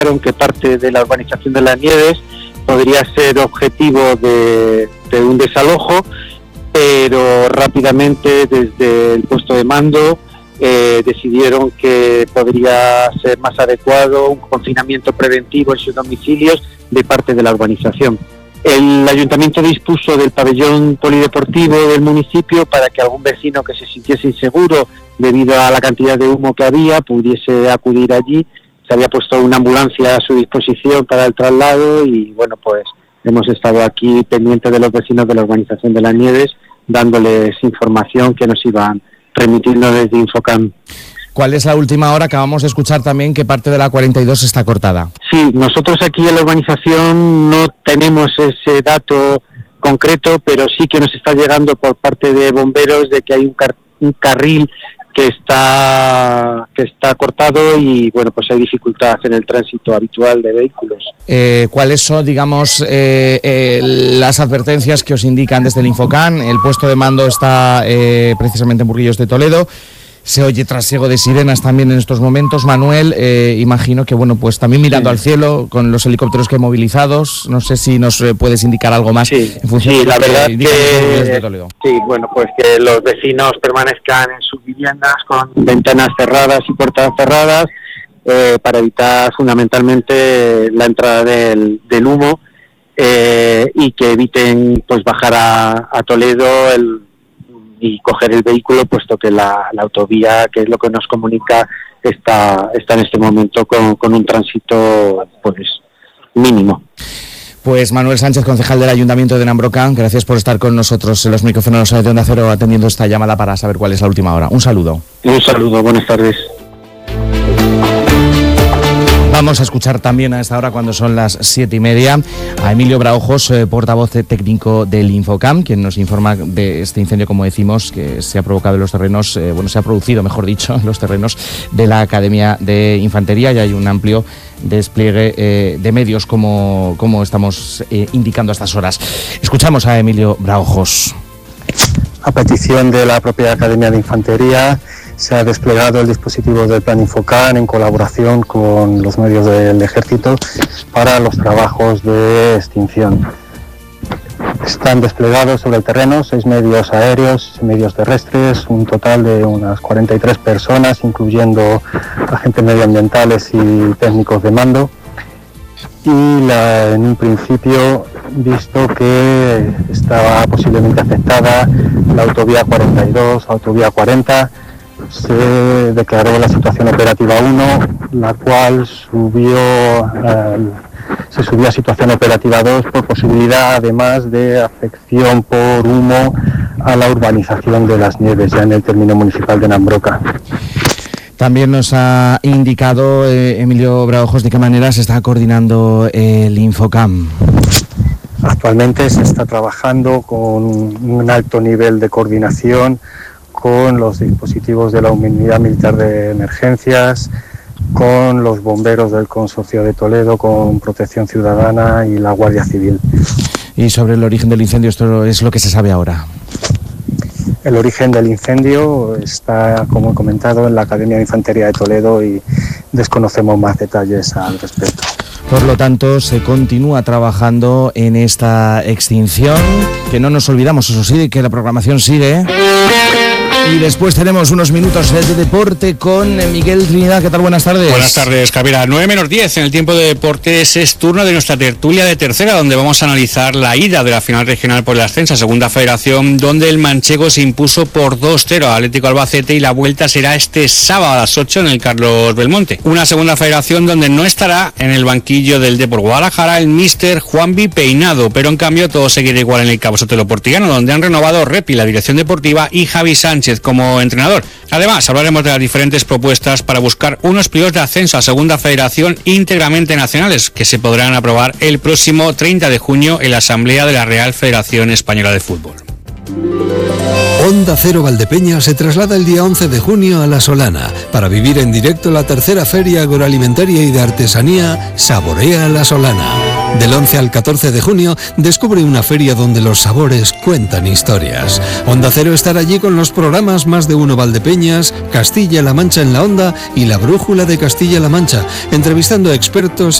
que parte de la urbanización de Las Nieves podría ser objetivo de un desalojo, pero rápidamente desde el puesto de mando decidieron que podría ser más adecuado un confinamiento preventivo en sus domicilios de parte de la urbanización. El ayuntamiento dispuso del pabellón polideportivo del municipio para que algún vecino que se sintiese inseguro debido a la cantidad de humo que había pudiese acudir allí. Se había puesto una ambulancia a su disposición para el traslado y bueno, pues hemos estado aquí pendientes de los vecinos de la urbanización de Las Nieves, dándoles información que nos iban remitiendo desde Infocam. ¿Cuál es la última hora? Acabamos de escuchar también que parte de la 42 está cortada. Sí, nosotros aquí en la urbanización no tenemos ese dato concreto, pero sí que nos está llegando por parte de bomberos de que hay un carril que está cortado y bueno, pues hay dificultad en el tránsito habitual de vehículos. ¿Cuáles son, digamos, las advertencias que os indican desde el Infocam? El puesto de mando está precisamente en Burguillos de Toledo. Se oye trasiego de sirenas también en estos momentos. Manuel, imagino que bueno, pues también mirando al cielo con los helicópteros que hay movilizados. No sé si nos puedes indicar algo más en función de la verdad que de Toledo. Sí, bueno, pues que los vecinos permanezcan en sus viviendas con ventanas cerradas y puertas cerradas para evitar fundamentalmente la entrada del humo y que eviten pues bajar a Toledo y coger el vehículo, puesto que la autovía, que es lo que nos comunica, está en este momento con un tránsito pues mínimo. Pues Manuel Sánchez, concejal del Ayuntamiento de Nambrocan, gracias por estar con nosotros en los micrófonos de Onda Cero atendiendo esta llamada para saber cuál es la última hora. Un saludo. Un saludo, buenas tardes. Vamos a escuchar también a esta hora, cuando son las 7:30, a Emilio Braojos, portavoz técnico del Infocam, quien nos informa de este incendio, como decimos, que se ha provocado en los terrenos, se ha producido, mejor dicho, en los terrenos de la Academia de Infantería, y hay un amplio despliegue de medios, como estamos indicando a estas horas. Escuchamos a Emilio Braojos. A petición de la propia Academia de Infantería, se ha desplegado el dispositivo del Plan Infocam en colaboración con los medios del Ejército para los trabajos de extinción. Están desplegados sobre el terreno 6 medios aéreos y medios terrestres, un total de unas 43 personas, incluyendo agentes medioambientales y técnicos de mando. Y en un principio, visto que estaba posiblemente afectada la autovía 42, autovía 40, se declaró la situación operativa 1, la cual se subió a situación operativa 2 por posibilidad, además de afección por humo a la urbanización de Las Nieves, ya en el término municipal de Nambroca. También nos ha indicado Emilio Braojos de qué manera se está coordinando el Infocam. Actualmente se está trabajando con un alto nivel de coordinación con los dispositivos de la Unidad Militar de Emergencias, con los bomberos del Consorcio de Toledo, con Protección Ciudadana y la Guardia Civil. Y sobre el origen del incendio, esto es lo que se sabe ahora. El origen del incendio está, como he comentado, en la Academia de Infantería de Toledo y desconocemos más detalles al respecto. Por lo tanto, se continúa trabajando en esta extinción, que no nos olvidamos, eso sí, que la programación sigue. Y después tenemos unos minutos de deporte con Miguel Trinidad. ¿Qué tal? Buenas tardes. Buenas tardes, Javier. 9:10 en el tiempo de deportes. Es turno de nuestra tertulia de tercera, donde vamos a analizar la ida de la final regional por el ascenso a Segunda Federación, donde el manchego se impuso por 2-0 a Atlético Albacete, y la vuelta será este sábado a las 8 en el Carlos Belmonte. Una Segunda Federación donde no estará en el banquillo del Depor Guadalajara el míster Juanvi Peinado, pero en cambio todo seguirá igual en el Cabo Sotelo Portillano, donde han renovado Repi, la dirección deportiva, y Javi Sánchez como entrenador. Además, hablaremos de las diferentes propuestas para buscar unos playoffs de ascenso a Segunda Federación íntegramente nacionales, que se podrán aprobar el próximo 30 de junio en la Asamblea de la Real Federación Española de Fútbol. Onda Cero Valdepeñas se traslada el día 11 de junio a La Solana para vivir en directo la tercera Feria Agroalimentaria y de Artesanía Saborea La Solana. Del 11 al 14 de junio descubre una feria donde los sabores cuentan historias. Onda Cero estará allí con los programas Más de Uno Valdepeñas, Castilla-La Mancha en la Onda y La Brújula de Castilla-La Mancha, entrevistando a expertos